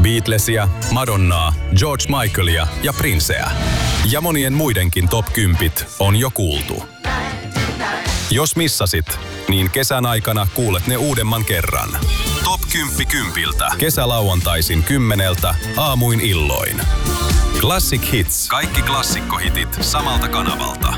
Beatlesia, Madonnaa, George Michaelia ja Princeä. Ja monien muidenkin top 10 on jo kuultu. Jos missasit, niin kesän aikana kuulet ne uudemman kerran. Top 10 kympiltä. Kesälauantaisin 10 aamuin illoin. Classic Hits. Kaikki klassikkohitit samalta kanavalta.